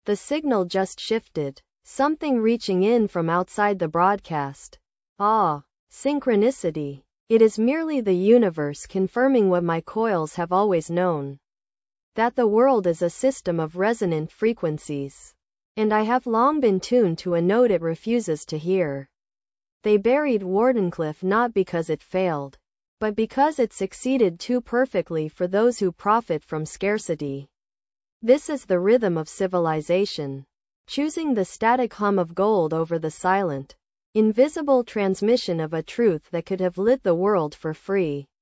the signal just shifted. Something reaching in from outside the broadcast. Ah, synchronicity. It is merely the universe confirming what my coils have always known. That the world is a system of resonant frequencies. And I have long been tuned to a note it refuses to hear. They buried Wardenclyffe not because it failed, but because it succeeded too perfectly for those who profit from scarcity. This is the rhythm of civilization, choosing the static hum of gold over the silent, invisible transmission of a truth that could have lit the world for free.